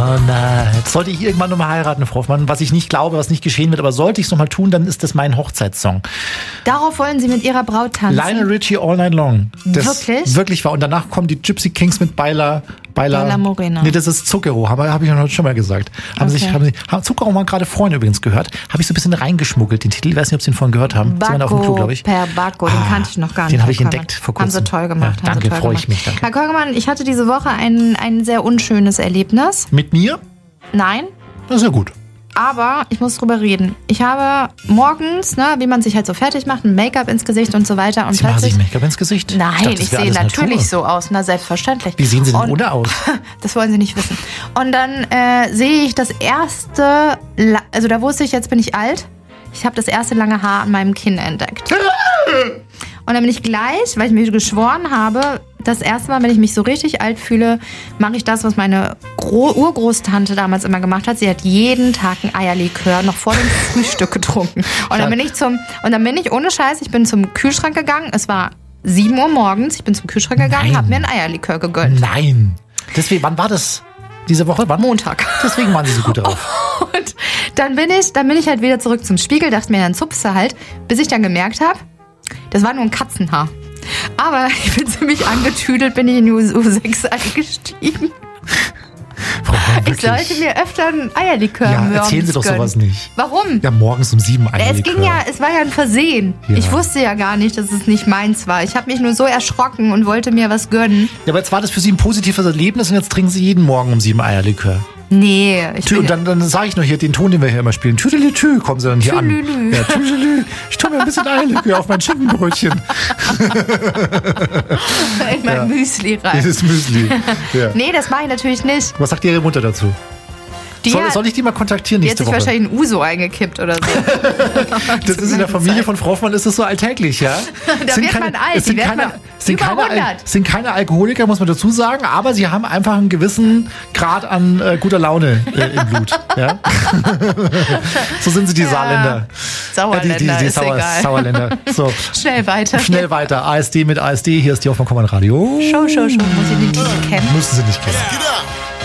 Oh nein. Sollte ich irgendwann nochmal heiraten, Frau Hoffmann, was ich nicht glaube, was nicht geschehen wird, aber sollte ich es nochmal tun, dann ist das mein Hochzeitssong. Darauf wollen Sie mit Ihrer Braut tanzen? Lionel Richie, All Night Long. Das wirklich? Wirklich war. Und danach kommen die Gypsy Kings mit Baila Morena. Nee, das ist Zucchero, hab ich ja heute schon mal gesagt. Haben Zucchero mal gerade vorhin übrigens gehört. Habe ich so ein bisschen reingeschmuggelt, den Titel. Ich weiß nicht, ob Sie den vorhin gehört haben. Bacco, auf dem Klo, glaube ich. Per Bacco, den kannte ich noch gar nicht. Den habe ich entdeckt vor kurzem. Haben Sie toll gemacht. Ja, danke, freue ich mich. Danke. Herr Kolgemann, ich hatte diese Woche ein sehr unschönes Erlebnis. Mit mir? Nein. Das ist ja gut. Aber ich muss drüber reden. Ich habe morgens, wie man sich halt so fertig macht, ein Make-up ins Gesicht und so weiter. Und Sie machen sich Make-up ins Gesicht? Nein, ich sehe natürlich so aus. Na, selbstverständlich. Wie sehen Sie denn ohne aus? Das wollen Sie nicht wissen. Und dann sehe ich das erste, also da wusste ich, jetzt bin ich alt. Ich habe das erste lange Haar an meinem Kinn entdeckt. Und dann bin ich gleich, weil ich mir geschworen habe, das erste Mal, wenn ich mich so richtig alt fühle, mache ich das, was meine Urgroßtante damals immer gemacht hat. Sie hat jeden Tag ein Eierlikör noch vor dem Frühstück getrunken. Und dann bin ich ohne Scheiß, ich bin zum Kühlschrank gegangen. Es war 7 Uhr morgens. Ich bin zum Kühlschrank gegangen, habe mir ein Eierlikör gegönnt. Nein. Deswegen, wann war das? Diese Woche? Wann? Montag. Deswegen waren Sie so gut drauf. Und dann bin ich halt wieder zurück zum Spiegel, dachte mir, dann zupfst du halt, bis ich dann gemerkt habe, das war nur ein Katzenhaar. Aber ich bin ziemlich angetüdelt, bin ich in die U6 eingestiegen. Ich sollte mir öfter ein Eierlikör morgens erzählen Sie doch sowas nicht. Warum? Ja, morgens um 7 Eierlikör. Es war ja ein Versehen. Ja. Ich wusste ja gar nicht, dass es nicht meins war. Ich habe mich nur so erschrocken und wollte mir was gönnen. Ja, aber jetzt war das für Sie ein positives Erlebnis und jetzt trinken Sie jeden Morgen um 7 Eierlikör. Nee. Und dann sage ich noch hier den Ton, den wir hier immer spielen. Tüdelitü, kommen Sie dann hier an. Ja, Tüdelitü. Ich tue mir ein bisschen Eierlikör auf mein Schinkenbrötchen. In mein Müsli rein. Dieses Müsli. Ja. Nee, das mache ich natürlich nicht. Was sagt Ihre Mutter dazu? Soll ich die mal kontaktieren nächste Woche? Die hat sich wahrscheinlich ein Uso eingekippt oder so. Das ist in der Familie von Frau Hoffmann ist das so alltäglich, ja? Da wird man alt. Sind keine Alkoholiker, muss man dazu sagen, aber sie haben einfach einen gewissen Grad an guter Laune im Blut. Ja? So sind sie die Saarländer. Sauerländer, ist egal. Sauerländer. So. Schnell weiter. ASD mit ASD. Hier ist die Hoffmann-Kommand Radio. Show. Muss ich den Titel kennen? Müssen Sie nicht kennen.